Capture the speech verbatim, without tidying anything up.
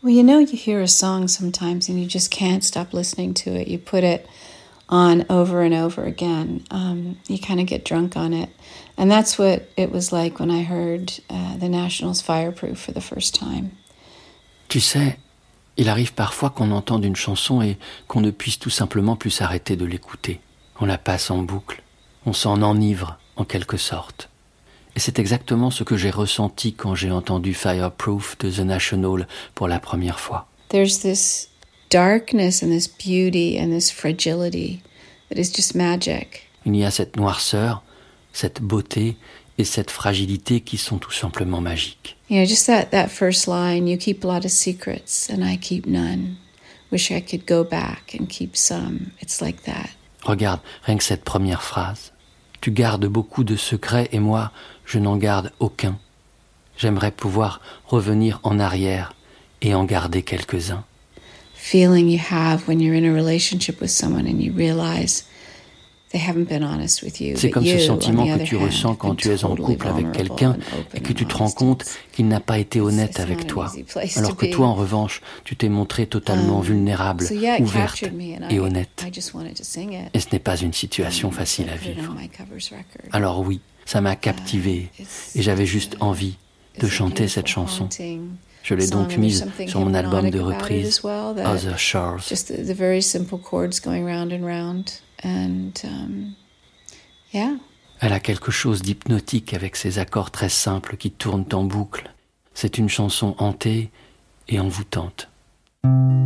Well, you know, you hear a song sometimes and you just can't stop listening to it. You put it on over and over again. Um, you kind of get drunk on it. And that's what it was like when I heard uh, the Nationals' Fireproof for the first time. Tu sais, il arrive parfois qu'on entende une chanson et qu'on ne puisse tout simplement plus s'arrêter de l'écouter. On la passe en boucle, on s'en enivre en quelque sorte. Et c'est exactement ce que j'ai ressenti quand j'ai entendu Fireproof de The National pour la première fois. There's this darkness and this beauty and this fragility that is just magic. Il y a cette noirceur, cette beauté et cette fragilité qui sont tout simplement magiques. You know, just that, that first line, you keep a lot of secrets and I keep none. Wish I could go back and keep some. It's like that. Regarde, rien que cette première phrase. Tu gardes beaucoup de secrets et moi, je n'en garde aucun. J'aimerais pouvoir revenir en arrière et en garder quelques-uns. Feeling you have when you're in a relationship with someone and you realize they haven't been honest with you. C'est comme you, ce sentiment que tu hand, ressens quand tu es en totally couple avec quelqu'un et que tu te rends compte qu'il n'a pas été honnête avec toi, alors que toi, en revanche, tu t'es montré totalement um, vulnérable, so yeah, ouverte et honnête. I just wanted to sing it. Et ce n'est pas une situation Um, facile à I put it vivre. on my covers record. Alors oui, ça m'a captivé Uh, it's et j'avais such juste a- envie de it's a chanter cette beautiful, chanson. haunting Je l'ai song, donc and there's mise something sur mon album de hypnotic about it reprise, as well, that Other Shores. just the, the very simple chords going round and round, and um, yeah. Elle a quelque chose d'hypnotique avec ses accords très simples qui tournent en boucle. C'est une chanson hantée et envoûtante.